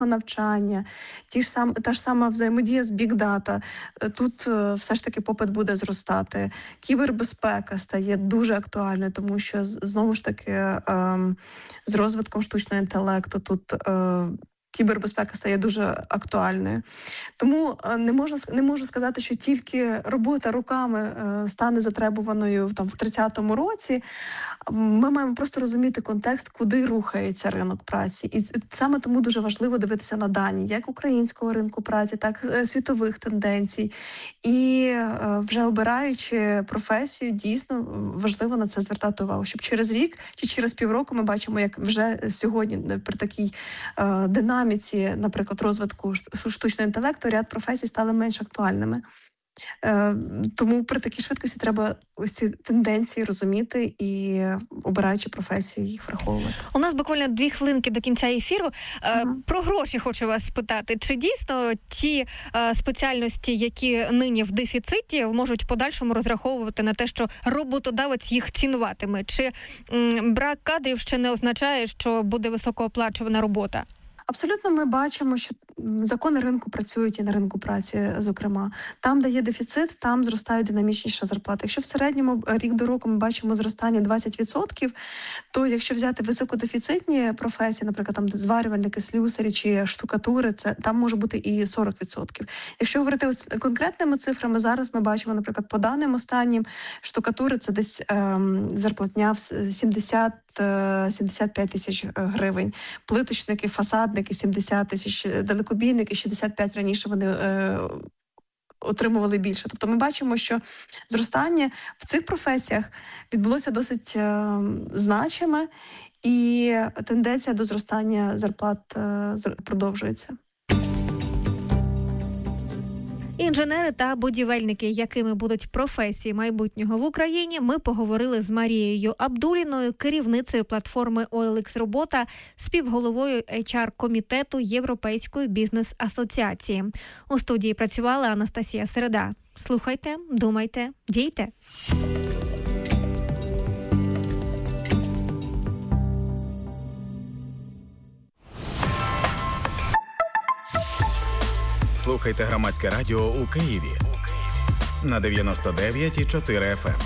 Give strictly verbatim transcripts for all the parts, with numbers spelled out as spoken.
навчання, ті ж сам, та ж сама взаємодія з Big Data. Тут е, все ж таки попит буде зростати. Кібербезпека стає дуже актуальною, тому що, знову ж таки, е, з розвитком штучного інтелекту тут е, кібербезпека стає дуже актуальною. Тому не можна не можу сказати, що тільки робота руками е, стане затребуваною там в тридцятому році. Ми маємо просто розуміти контекст, куди рухається ринок праці. І саме тому дуже важливо дивитися на дані як українського ринку праці, так і світових тенденцій. І е, вже обираючи професію, дійсно важливо на це звертати увагу, щоб через рік чи через півроку ми бачимо, як вже сьогодні при такій е, динаміці, наприклад, розвитку штучного інтелекту, ряд професій стали менш актуальними. Е, тому при такій швидкості треба ось ці тенденції розуміти і, обираючи професію, їх враховувати. У нас буквально дві хвилинки до кінця ефіру. Е, uh-huh. Про гроші хочу вас спитати. Чи дійсно ті е, спеціальності, які нині в дефіциті, можуть в подальшому розраховувати на те, що роботодавець їх цінуватиме? Чи м, брак кадрів ще не означає, що буде високооплачувана робота? Абсолютно ми бачимо, що закони ринку працюють і на ринку праці, зокрема. Там, де є дефіцит, там зростає динамічніша зарплата. Якщо в середньому рік до року ми бачимо зростання двадцять відсотків, то якщо взяти високодефіцитні професії, наприклад, там зварювальники, слюсарі чи штукатури, це там може бути і сорок відсотків. Якщо говорити ось конкретними цифрами, зараз ми бачимо, наприклад, по даним останнім, штукатури це десь ем, зарплатня в сімдесят сімдесят п'ять тисяч гривень. Плиточники, фасадники сімдесят тисяч, далекобійники шістдесят п'ять, раніше вони е, отримували більше. Тобто ми бачимо, що зростання в цих професіях відбулося досить е, значиме, і тенденція до зростання зарплат е, продовжується. Інженери та будівельники, якими будуть професії майбутнього в Україні, ми поговорили з Марією Абдуліною, керівницею платформи о ел ікс Робота, співголовою ейч ар-комітету Європейської бізнес-асоціації. У студії працювала Анастасія Середа. Слухайте, думайте, дійте. Слухайте Громадське радіо у Києві на дев'яносто дев'ять і чотири еф ем.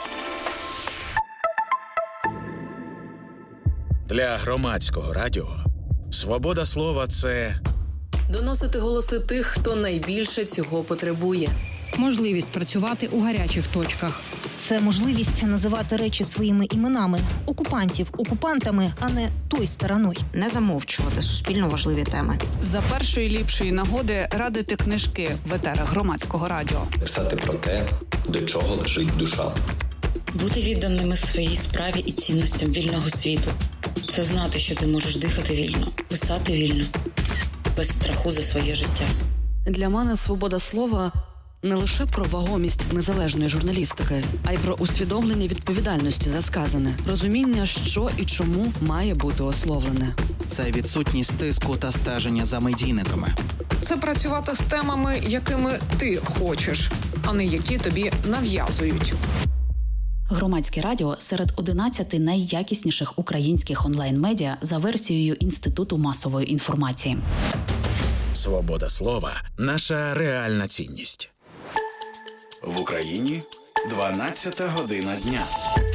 Для Громадського радіо свобода слова – це доносити голоси тих, хто найбільше цього потребує. Можливість працювати у гарячих точках. Це можливість називати речі своїми іменами. Окупантів окупантами, а не той стороною. Не замовчувати суспільно важливі теми. За першої ліпшої нагоди радити книжки в етерах Громадського радіо. Писати про те, до чого лежить душа. Бути відданими своїй справі і цінностям вільного світу. Це знати, що ти можеш дихати вільно, писати вільно, без страху за своє життя. Для мене свобода слова – не лише про вагомість незалежної журналістики, а й про усвідомлення відповідальності за сказане, розуміння, що і чому має бути ословлене. Це відсутність тиску та стеження за медійниками. Це працювати з темами, якими ти хочеш, а не які тобі нав'язують. Громадське радіо серед одинадцяти найякісніших українських онлайн-медіа за версією Інституту масової інформації. Свобода слова – наша реальна цінність. В Україні дванадцята година дня.